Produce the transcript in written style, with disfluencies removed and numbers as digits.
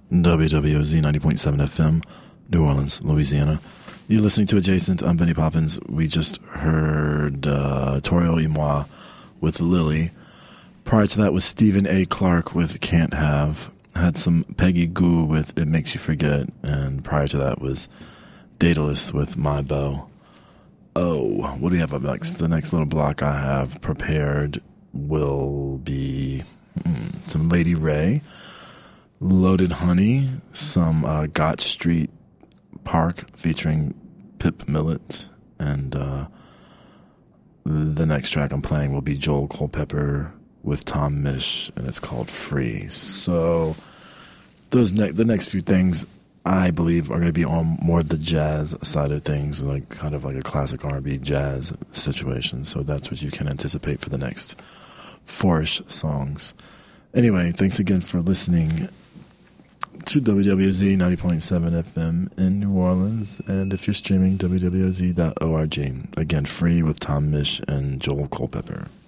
WWOZ 90.7 FM, New Orleans, Louisiana. You're listening to Adjacent. I'm Benny Poppins. We just heard Toriel Imois with Lily. Prior to that was Stephen A. Clark with Can't Have. Had some Peggy Gou with It Makes You Forget. And prior to that was Daedalus with My Bow. Oh, what do we have up next? The next little block I have prepared will be some Lady Ray, Loaded Honey, some Gott Street Park featuring Pip Millett, and the next track I'm playing will be Joel Culpepper with Tom Misch, and it's called Free. So the next few things I believe are going to be on more the jazz side of things, like kind of like a classic R&B jazz situation. So that's what you can anticipate for the next 4-ish songs. Anyway, thanks again for listening to WWZ 90.7 FM in New Orleans. And if you're streaming, www.org. Again, Free with Tom Misch and Joel Culpepper.